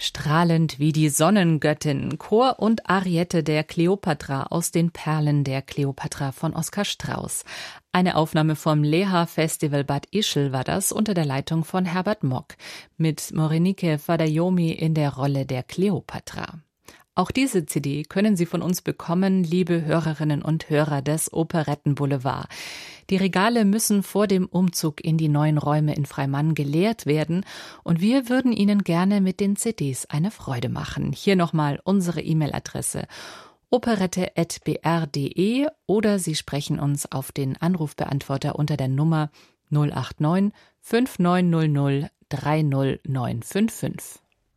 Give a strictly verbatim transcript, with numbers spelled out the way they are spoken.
Strahlend wie die Sonnengöttin, Chor und Ariette der Kleopatra aus den Perlen der Kleopatra von Oskar Strauß. Eine Aufnahme vom Leha-Festival Bad Ischl war das unter der Leitung von Herbert Mock mit Morenike Fadayomi in der Rolle der Kleopatra. Auch diese C D können Sie von uns bekommen, liebe Hörerinnen und Hörer des Operettenboulevard. Die Regale müssen vor dem Umzug in die neuen Räume in Freimann geleert werden und wir würden Ihnen gerne mit den C Ds eine Freude machen. Hier nochmal unsere E-Mail-Adresse operette at b r punkt d e oder Sie sprechen uns auf den Anrufbeantworter unter der Nummer null acht neun fünf neun null null drei null neun fünf fünf.